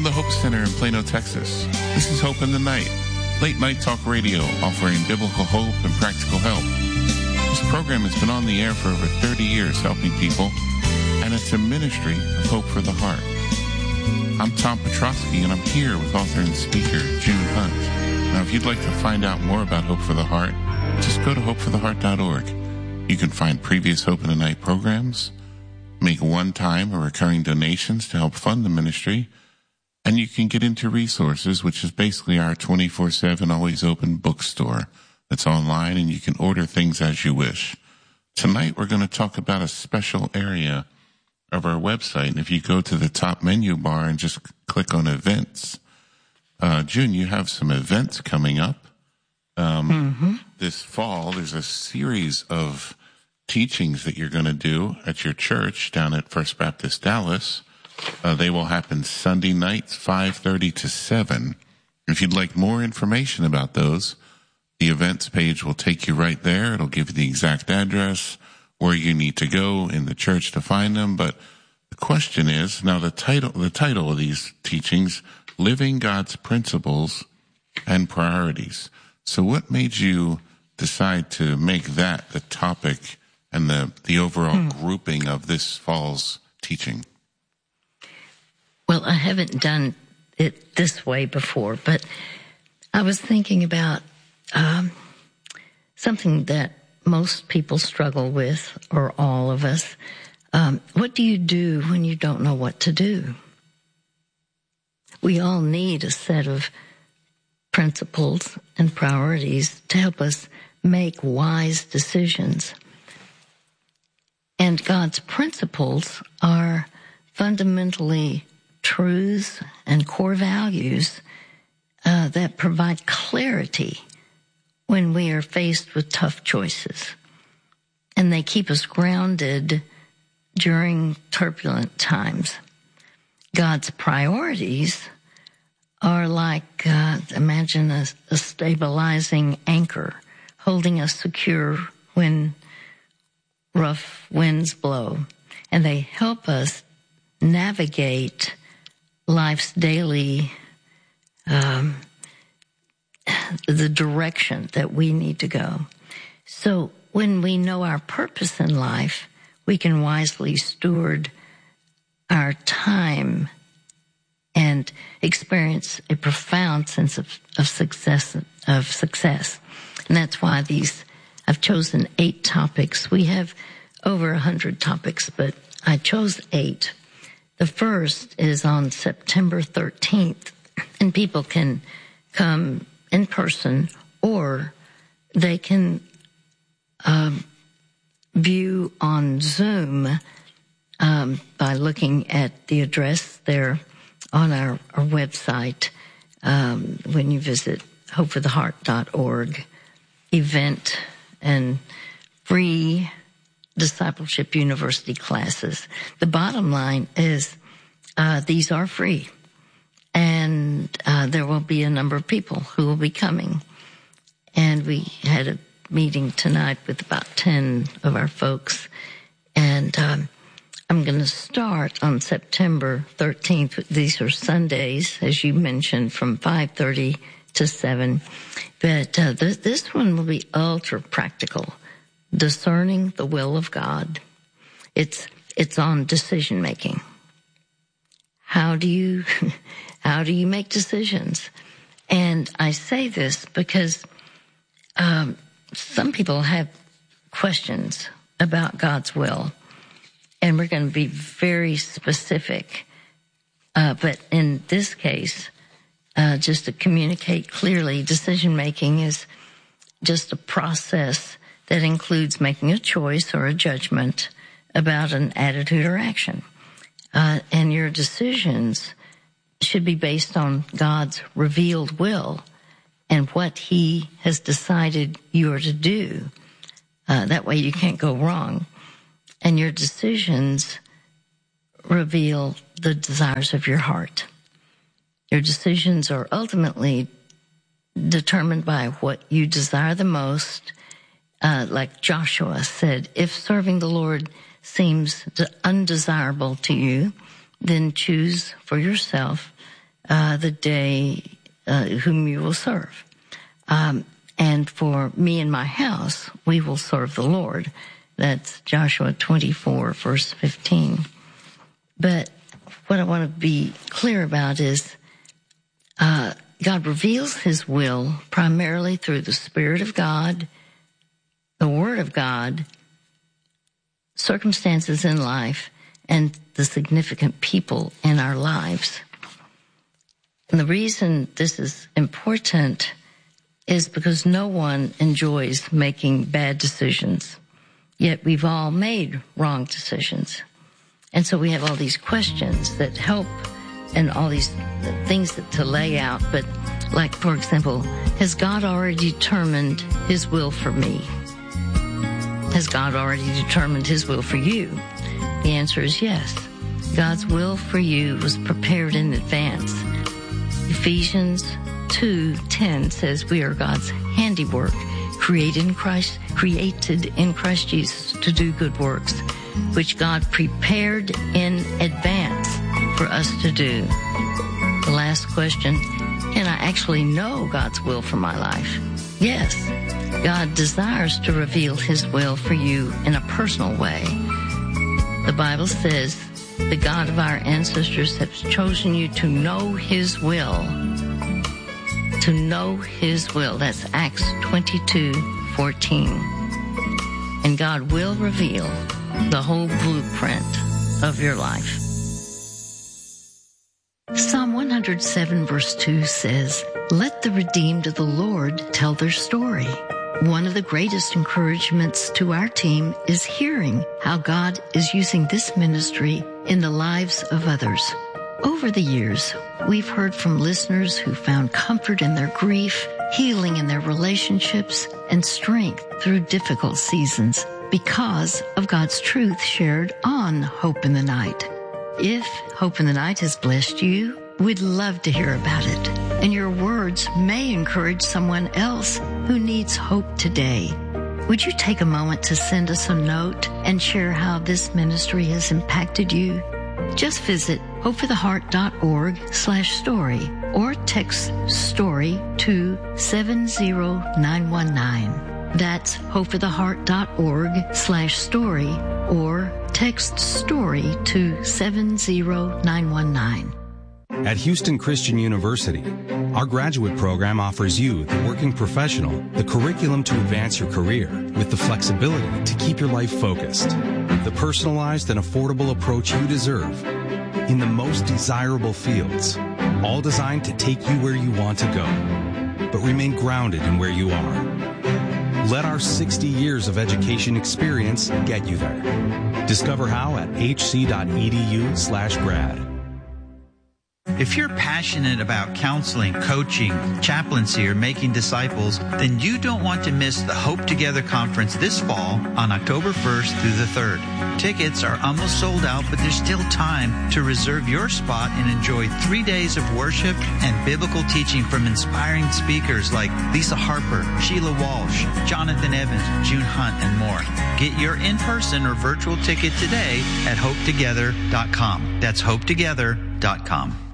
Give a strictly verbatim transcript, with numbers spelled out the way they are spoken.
from the Hope Center in Plano, Texas. This is Hope in the Night, late night talk radio offering biblical hope and practical help. This program has been on the air for over thirty years helping people, and it's a ministry of hope for the heart. I'm Tom Petrosky, and I'm here with author and speaker June Hunt. Now, if you'd like to find out more about Hope for the Heart, just go to hope for the heart dot org. You can find previous Hope in the Night programs, make one-time or recurring donations to help fund the ministry, and you can get into resources, which is basically our twenty-four seven, always open bookstore that's online, and you can order things as you wish. Tonight, we're going to talk about a special area of our website, and if you go to the top menu bar and just click on events, uh, June, you have some events coming up. Um, mm-hmm. This fall, there's a series of teachings that you're going to do at your church down at First Baptist Dallas. Uh, they will happen Sunday nights, five thirty to seven. If you'd like more information about those, the events page will take you right there. It'll give you the exact address, where you need to go in the church to find them. But the question is, now the title, the title of these teachings, Living God's Principles and Priorities. So what made you decide to make that the topic and the, the overall hmm. grouping of this fall's teaching? Well, I haven't done it this way before, but I was thinking about um, something that most people struggle with, or all of us. Um, what do you do when you don't know what to do? We all need a set of principles and priorities to help us make wise decisions. And God's principles are fundamentally truths and core values uh, that provide clarity when we are faced with tough choices. And they keep us grounded during turbulent times. God's priorities are like, uh, imagine a, a stabilizing anchor holding us secure when rough winds blow. And they help us navigate life's daily, um, the direction that we need to go. So when we know our purpose in life, we can wisely steward our time and experience a profound sense of, of success, of success. And that's why these, I've chosen eight topics. We have over a hundred topics, but I chose eight. The first is on September thirteenth, and people can come in person, or they can um, view on Zoom um, by looking at the address there on our, our website um, when you visit hope for the heart dot org, event and free Discipleship University classes. The bottom line is uh, these are free, and uh, there will be a number of people who will be coming. And we had a meeting tonight with about ten of our folks, and um, I'm going to start on September thirteenth. These are Sundays, as you mentioned, from five thirty to seven. But uh, this, this one will be ultra practical. Discerning the will of God. It's it's on decision making. How do you how do you make decisions? And I say this because um, some people have questions about God's will, and we're going to be very specific. Uh, but in this case, uh, just to communicate clearly, decision making is just a process that includes making a choice or a judgment about an attitude or action. Uh, and your decisions should be based on God's revealed will and what He has decided you are to do. Uh, that way you can't go wrong. And your decisions reveal the desires of your heart. Your decisions are ultimately determined by what you desire the most. Uh, like Joshua said, if serving the Lord seems undesirable to you, then choose for yourself uh, the day uh, whom you will serve. Um, and for me and my house, we will serve the Lord. That's Joshua twenty-four, verse fifteen. But what I want to be clear about is uh, God reveals his will primarily through the Spirit of God, the Word of God, circumstances in life, and the significant people in our lives. And the reason this is important is because no one enjoys making bad decisions, yet we've all made wrong decisions. And so we have all these questions that help and all these things that, to lay out. But like, for example, has God already determined his will for me? Has God already determined his will for you? The answer is yes. God's will for you was prepared in advance. Ephesians two ten says we are God's handiwork, created in Christ, created in Christ Jesus to do good works, which God prepared in advance for us to do. The last question, can I actually know God's will for my life? Yes, God desires to reveal his will for you in a personal way. The Bible says the God of our ancestors has chosen you to know his will. To know his will. That's Acts twenty-two fourteen. And God will reveal the whole blueprint of your life. Psalm one oh seven verse two says, "Let the redeemed of the Lord tell their story." One of the greatest encouragements to our team is hearing how God is using this ministry in the lives of others. Over the years, we've heard from listeners who found comfort in their grief, healing in their relationships, and strength through difficult seasons because of God's truth shared on Hope in the Night. If Hope in the Night has blessed you, we'd love to hear about it. And your words may encourage someone else who needs hope today. Would you take a moment to send us a note and share how this ministry has impacted you? Just visit hopefortheheart.org slash story or text story to seven zero nine one nine. That's hopefortheheart.org slash story or text story to seven zero nine one nine. At Houston Christian University, our graduate program offers you, the working professional, the curriculum to advance your career with the flexibility to keep your life focused, the personalized and affordable approach you deserve in the most desirable fields, all designed to take you where you want to go, but remain grounded in where you are. Let our sixty years of education experience get you there. Discover how at hc.edu slash grad. If you're passionate about counseling, coaching, chaplaincy, or making disciples, then you don't want to miss the Hope Together Conference this fall on October first through the third. Tickets are almost sold out, but there's still time to reserve your spot and enjoy three days of worship and biblical teaching from inspiring speakers like Lisa Harper, Sheila Walsh, Jonathan Evans, June Hunt, and more. Get your in-person or virtual ticket today at hope together dot com. That's hope together dot com.